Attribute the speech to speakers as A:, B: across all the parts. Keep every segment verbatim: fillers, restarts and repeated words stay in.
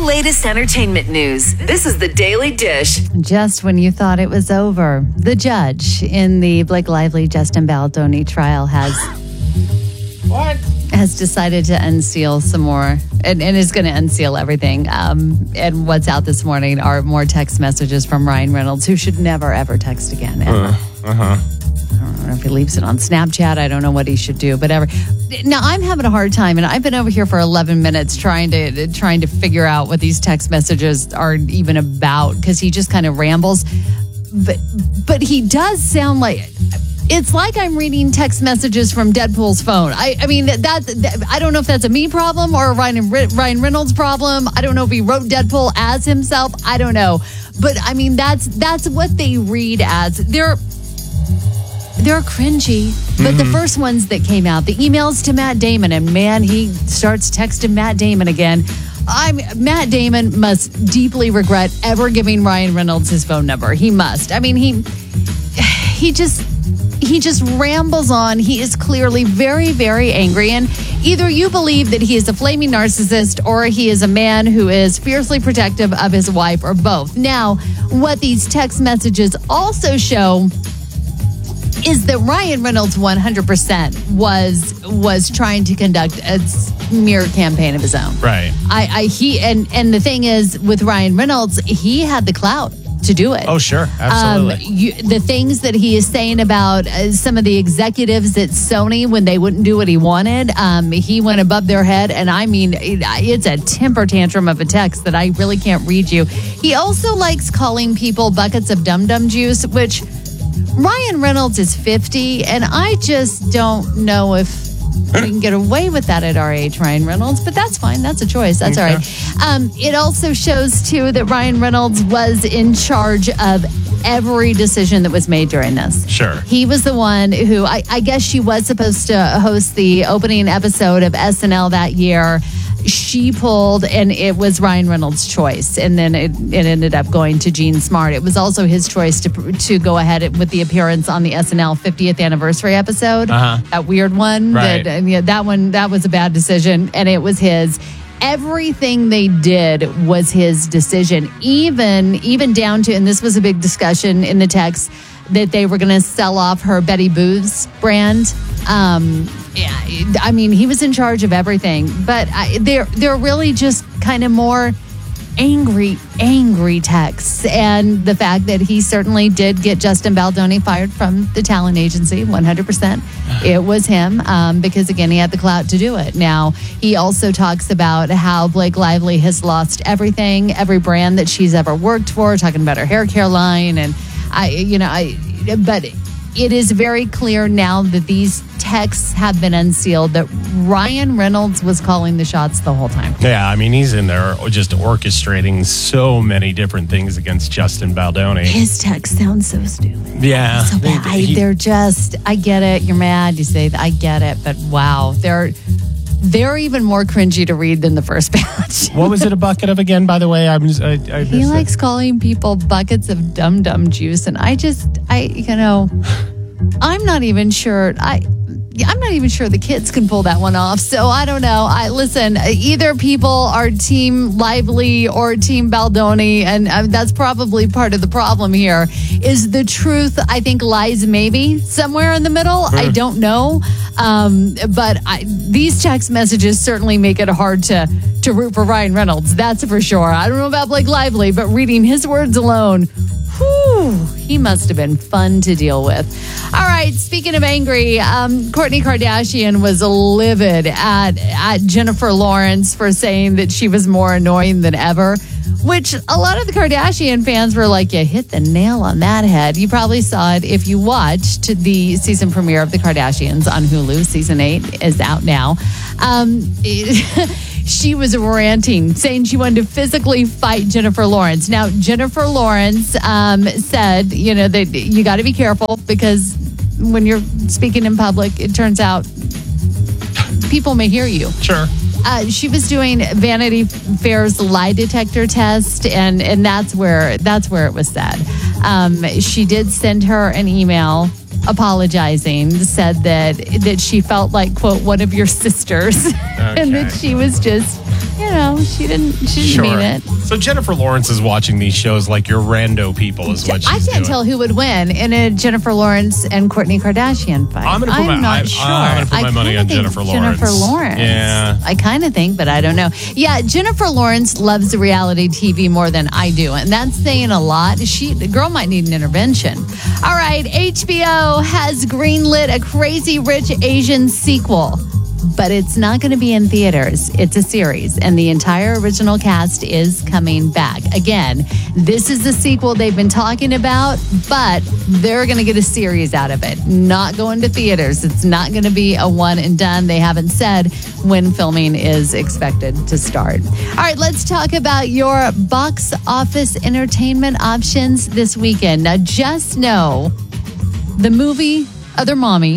A: latest entertainment news. This is the Daily Dish.
B: Just when you thought it was over, the judge in the Blake Lively Justin Baldoni trial has
C: What?
B: has decided to unseal some more and, and is going to unseal everything. Um, and what's out this morning are more text messages from Ryan Reynolds, who should never, ever text again. Ever.
C: Uh, uh-huh.
B: I don't know if he leaves it on Snapchat. I don't know what he should do, but ever. Now, I'm having a hard time, and I've been over here for eleven minutes trying to trying to figure out what these text messages are even about, because he just kind of rambles. But but he does sound like... It's like I'm reading text messages from Deadpool's phone. I, I mean, that, that I don't know if that's a me problem or a Ryan, Ryan Reynolds problem. I don't know if he wrote Deadpool as himself. I don't know. But, I mean, that's that's what they read as. They're... They're cringy, but mm-hmm. the first ones that came out, the emails to Matt Damon, and man, he starts texting Matt Damon again. I'm Matt Damon must deeply regret ever giving Ryan Reynolds his phone number. He must. I mean, he he just he just rambles on. He is clearly very, very angry, and either you believe that he is a flaming narcissist or he is a man who is fiercely protective of his wife, or both. Now, what these text messages also show is that Ryan Reynolds one hundred percent was was trying to conduct a smear campaign of his own.
C: Right.
B: I, I he and and the thing is, with Ryan Reynolds, he had the clout to do it.
C: Oh, sure. Absolutely.
B: Um, you, the things that he is saying about uh, some of the executives at Sony when they wouldn't do what he wanted, um, he went above their head. And I mean, it, it's a temper tantrum of a text that I really can't read you. He also likes calling people buckets of dum-dum juice, which... Ryan Reynolds is fifty, and I just don't know if we can get away with that at our age, Ryan Reynolds, but that's fine. That's a choice. That's okay. All right. Um, it also shows, too, that Ryan Reynolds was in charge of every decision that was made during this.
C: Sure.
B: He was the one who, I, I guess she was supposed to host the opening episode of S N L that year. She pulled, and it was Ryan Reynolds' choice, and then it, it ended up going to Gene Smart. It was also his choice to to go ahead with the appearance on the S N L fiftieth anniversary episode,
C: uh-huh.
B: that weird one.
C: Right.
B: That, yeah, that one, that was a bad decision, and it was his. Everything they did was his decision, even even down to, and this was a big discussion in the text, that they were going to sell off her Betty Booth's brand. Um, yeah, I mean, he was in charge of everything, but I, they're they're really just kind of more angry, angry texts, and the fact that he certainly did get Justin Baldoni fired from the talent agency, one hundred percent. It was him, um, because again, he had the clout to do it. Now, he also talks about how Blake Lively has lost everything, every brand that she's ever worked for, talking about her hair care line, and I, you know, I, but it is very clear now that these texts have been unsealed, that Ryan Reynolds was calling the shots the whole time.
C: Yeah, I mean, he's in there just orchestrating so many different things against Justin Baldoni.
B: His texts sound so stupid.
C: Yeah.
B: So bad. I, they're just, I get it. You're mad. You say, I get it. But wow, they're... They're even more cringy to read than the first batch.
C: What was it a bucket of again, by the way? I'm just, I, I
B: he likes
C: it.
B: calling people buckets of dum-dum juice. And I just, I, you know, I'm not even sure. I, I'm not even sure the kids can pull that one off. So I don't know. I listen, either people are Team Lively or Team Baldoni. And uh, that's probably part of the problem here. Is the truth, I think, lies maybe somewhere in the middle. Mm. I don't know. Um, but I, these text messages certainly make it hard to, to root for Ryan Reynolds. That's for sure. I don't know about Blake Lively, but reading his words alone, whew, he must have been fun to deal with. All right, speaking of angry, um, Kourtney Kardashian was livid at, at Jennifer Lawrence for saying that she was more annoying than ever, which a lot of the Kardashian fans were like, you hit the nail on that head. You probably saw it if you watched the season premiere of The Kardashians on Hulu. Season eight is out now. Um, it, she was ranting, saying she wanted to physically fight Jennifer Lawrence. Now, Jennifer Lawrence um, said, you know, that you got to be careful because when you're speaking in public, it turns out people may hear you.
C: Sure.
B: Uh, she was doing Vanity Fair's lie detector test, and, and that's where that's where it was said. Um, she did send her an email apologizing, said that that she felt like, quote, one of your sisters, okay. and that she was just you know, she didn't. She didn't
C: Sure.
B: mean it.
C: So Jennifer Lawrence is watching these shows like your rando people is what she's
B: I can't
C: doing.
B: tell who would win in a Jennifer Lawrence and Kourtney Kardashian fight.
C: I'm gonna put my-
B: not
C: I-
B: sure.
C: I'm gonna put my
B: I
C: money
B: kinda
C: on
B: think
C: Jennifer
B: Jennifer
C: Lawrence.
B: Lawrence.
C: Yeah.
B: I kind of think, but I don't know. Yeah, Jennifer Lawrence loves reality T V more than I do, and that's saying a lot. She, the girl, might need an intervention. All right, H B O has greenlit a Crazy Rich Asian sequel. But it's not going to be in theaters. It's a series, and the entire original cast is coming back. Again, this is the sequel they've been talking about, but they're going to get a series out of it. Not going to theaters. It's not going to be a one and done. They haven't said when filming is expected to start. All right, let's talk about your box office entertainment options this weekend. Now, just know the movie Other Mommy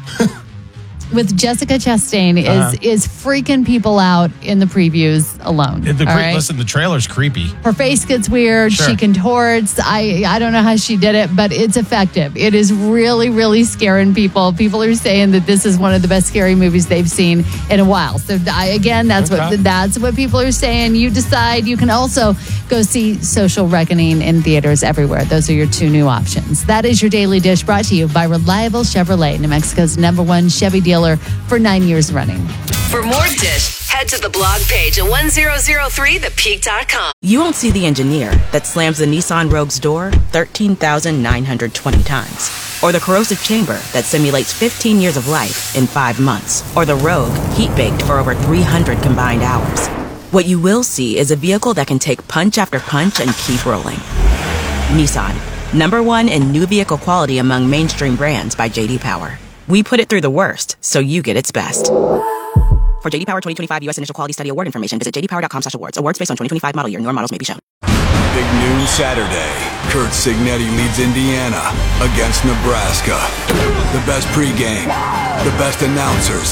B: with Jessica Chastain is
C: Uh-huh.
B: is freaking people out in the previews alone.
C: The,
B: all
C: cre-
B: right?
C: Listen, the trailer's creepy.
B: Her face gets weird.
C: Sure.
B: She contorts. I I don't know how she did it, but it's effective. It is really, really scaring people. People are saying that this is one of the best scary movies they've seen in a while. So I, again, that's
C: Okay.
B: what that's what people are saying. You decide. You can also go see Social Reckoning in theaters everywhere. Those are your two new options. That is your Daily Dish, brought to you by Reliable Chevrolet, New Mexico's number one Chevy dealer for nine years running.
A: For more Dish, head to the blog page at ten oh three the peak dot com.
D: You won't see the engineer that slams the Nissan Rogue's door thirteen thousand nine hundred twenty times. Or the corrosive chamber that simulates fifteen years of life in five months. Or the Rogue heat-baked for over three hundred combined hours. What you will see is a vehicle that can take punch after punch and keep rolling. Nissan, number one in new vehicle quality among mainstream brands by J D Power. We put it through the worst, so you get its best. For J D Power twenty twenty-five U S Initial Quality Study Award information, visit j d power dot com slash awards. Awards based on twenty twenty-five model year. Newer models may be shown.
E: Big noon Saturday. Kurt Signetti leads Indiana against Nebraska. The best pregame, the best announcers.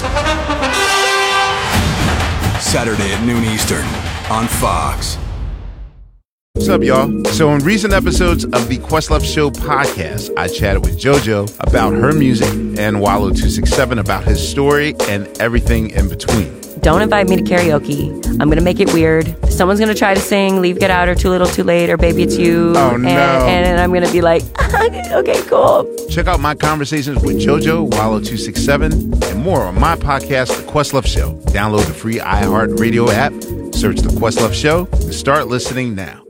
E: Saturday at noon Eastern on Fox.
F: What's up, y'all? So in recent episodes of the Questlove Show podcast, I chatted with JoJo about her music and Wallow two sixty-seven about his story and everything in between.
G: Don't invite me to karaoke. I'm going to make it weird. Someone's going to try to sing Leave, Get Out, or Too Little, Too Late, or Baby, It's You.
F: Oh, no.
G: And, and I'm going to be like, okay, cool.
F: Check out my conversations with JoJo, Wallow two sixty-seven, and more on my podcast, The Questlove Show. Download the free iHeartRadio app, search The Questlove Show, and start listening now.